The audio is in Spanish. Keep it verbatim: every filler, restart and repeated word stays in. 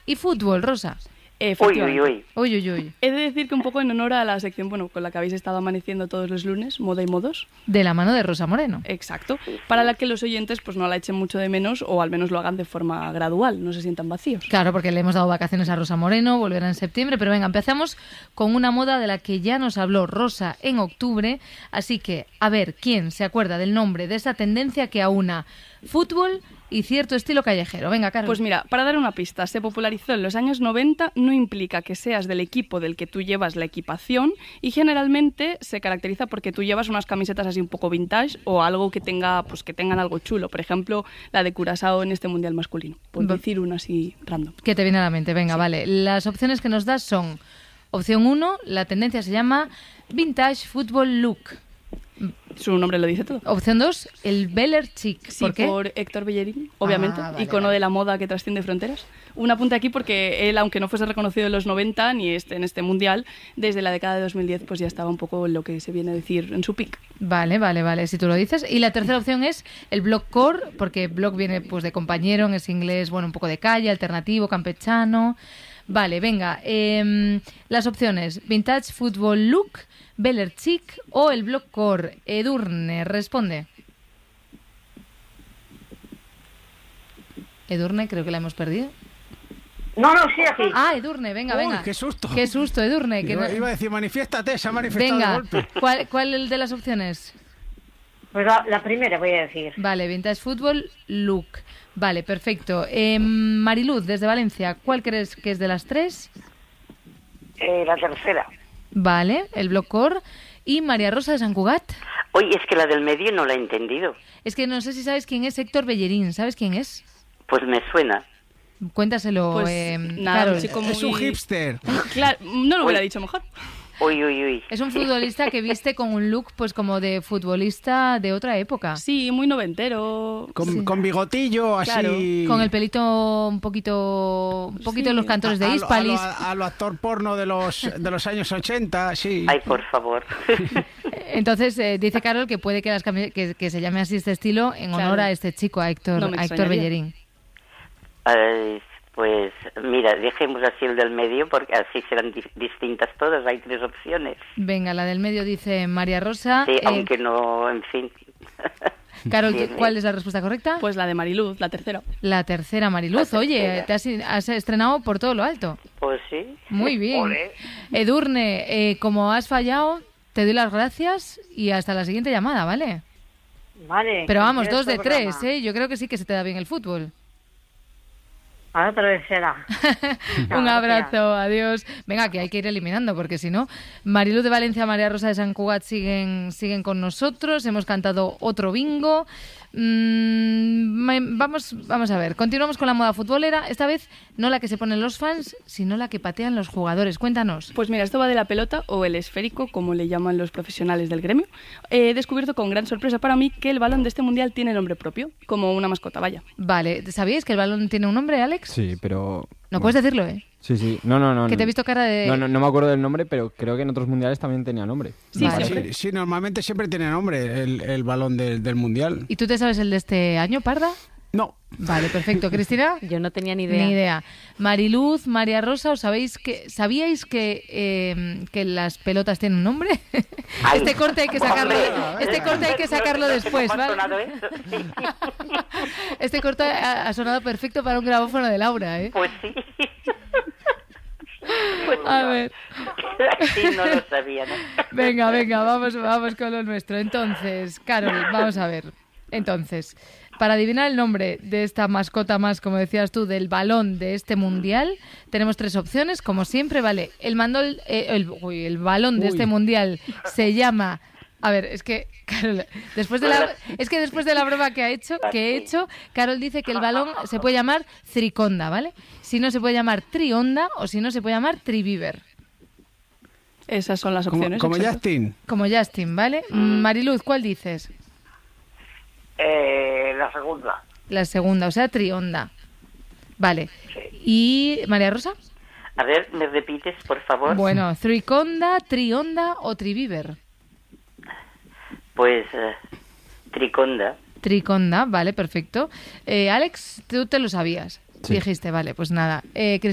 y fútbol, Rosa. Uy, uy, uy. Uy, uy, uy. He de decir que un poco en honor a la sección, bueno, con la que habéis estado amaneciendo todos los lunes, Moda y Modos. De la mano de Rosa Moreno. Exacto. Para la que los oyentes pues no la echen mucho de menos o al menos lo hagan de forma gradual, no se sientan vacíos. Claro, porque le hemos dado vacaciones a Rosa Moreno, volverá en septiembre, pero venga, empezamos con una moda de la que ya nos habló Rosa en octubre, así que a ver quién se acuerda del nombre de esa tendencia que aúna fútbol y cierto estilo callejero. Venga, Carol. Pues mira, para dar una pista, se popularizó en los años noventa, no implica que seas del equipo del que tú llevas la equipación y generalmente se caracteriza porque tú llevas unas camisetas así un poco vintage o algo que tenga, pues que tengan algo chulo. Por ejemplo, la de Curazao en este mundial masculino. Por decir una así random. ¿Qué te viene a la mente? Venga, sí. Vale. Las opciones que nos das son: opción uno, la tendencia se llama Vintage Football Look. Su nombre lo dice todo. Opción dos, el Beller Chic. Sí, ¿por qué? Por Héctor Bellerín, obviamente, ah, vale, icono vale. de la moda que trasciende fronteras. Un apunte aquí porque él, aunque no fuese reconocido en los noventa ni este, en este mundial, desde la década de dos mil diez pues ya estaba un poco lo que se viene a decir en su pick. Vale, vale, vale, si tú lo dices. Y la tercera opción es el blockcore, porque block viene pues de compañero, es inglés, bueno, un poco de calle, alternativo, campechano. Vale, venga, eh, las opciones: Vintage Football Look, Beller Chic o el blockcore. Edurne, responde. Edurne, creo que la hemos perdido. No, no, sí, aquí. Ah, Edurne, venga, Uy, venga. qué susto. Qué susto, Edurne. Que Iba, no... iba a decir, manifiéstate, se ha manifestado Venga, de golpe. ¿cuál, ¿cuál de las opciones? Pues la, la primera voy a decir. Vale, Vintage Football Look. Vale, perfecto. Eh, Mariluz, desde Valencia, ¿cuál crees que es de las tres? Eh, la tercera. Vale, el blockcore. ¿Y María Rosa de San Cugat? Oye, es que la del medio no la he entendido. Es que no sé si sabes quién es Héctor Bellerín. ¿Sabes quién es? Pues me suena. Cuéntaselo, Pues eh, nada, Carol. un chico muy... Es un hipster. Claro, no lo hubiera Uy. dicho mejor. Uy, uy, uy. Es un futbolista que viste con un look pues como de futbolista de otra época. Sí, muy noventero. Con, Sí. con bigotillo, así... Con el pelito un poquito un poquito Sí. en los cantores de a, a lo- Hispalis. A, lo, a lo actor porno de los, de los años ochenta, sí. Ay, por favor. Entonces eh, dice Carol que puede que, las cami- que, que se llame así este estilo en honor Claro. a este chico, a Héctor, No me a Héctor extrañaría. Bellerín. Ay, pues mira, dejemos así el del medio porque así serán di- distintas todas. Hay tres opciones. Venga, la del medio dice María Rosa. Sí, Eh, aunque no, en fin. Carol, Bien, ¿cuál bien. es la respuesta correcta? Pues la de Mariluz, la tercera. La tercera, Mariluz. La Oye, tercera. te has, has estrenado por todo lo alto. Pues sí. Muy bien. Ole. Edurne, eh, como has fallado, te doy las gracias y hasta la siguiente llamada, ¿vale? Vale. Pero vamos, continúa dos de este programa. tres, ¿eh? Yo creo que sí que se te da bien el fútbol. A otra vez será. Un abrazo, adiós. Venga, que hay que ir eliminando, porque si no... Mariluz de Valencia, María Rosa de San Cugat siguen, siguen con nosotros. Hemos cantado otro bingo. Mm, vamos, vamos a ver, continuamos con la moda futbolera. Esta vez no la que se ponen los fans, sino la que patean los jugadores. Cuéntanos. Pues mira, esto va de la pelota o el esférico, como le llaman los profesionales del gremio. He descubierto con gran sorpresa para mí que el balón de este mundial tiene nombre propio, como una mascota, vaya. Vale, ¿sabíais que el balón tiene un nombre, Alex? Sí, pero... No bueno. puedes decirlo, ¿eh? Sí, sí. No, no, no. Que te he no. visto cara de... No, no, no me acuerdo del nombre, pero creo que en otros mundiales también tenía nombre. Sí, Vale. siempre. Sí, sí, normalmente siempre tiene nombre el, el balón del, del mundial. ¿Y tú te sabes el de este año, Parda? No. Vale, perfecto. ¿Cristina? Yo no tenía ni idea. Ni idea. Mariluz, María Rosa, ¿os sabéis que, ¿sabíais que, eh, que las pelotas tienen un nombre? Ay, Este corte hay que sacarlo, hombre. este corte hay que sacarlo después, ¿Cómo ha ¿vale? sonado eso? Sí. Este corte ha, ha sonado perfecto para un grabófono de Laura, ¿eh? Pues sí. Pues A no. ver. Sí, no lo sabía, ¿no? Venga, venga, vamos, vamos con lo nuestro. Entonces, Carol, vamos a ver. Entonces, para adivinar el nombre de esta mascota más, como decías tú, del balón de este mundial, tenemos tres opciones, como siempre, vale. El mandol, eh, el, uy, el balón de Uy. este mundial se llama... A ver, es que Carol, después de la, es que después de la broma que ha hecho, que he hecho, Carol dice que el balón se puede llamar Triconda, ¿vale? Si no se puede llamar Trionda o si no se puede llamar Triviver. Esas son las Como, opciones. como exacto. Justin. Como Justin, ¿vale? Mariluz, ¿cuál dices? Eh, la segunda. La segunda, o sea, Trionda. Vale. ¿Y María Rosa? A ver, ¿me repites, por favor? Bueno, Triconda, Trionda o Triviver. Pues, eh, Triconda. Triconda, vale, perfecto. Eh, Alex, tú te lo sabías. Sí. Dijiste, vale, pues nada. Eh,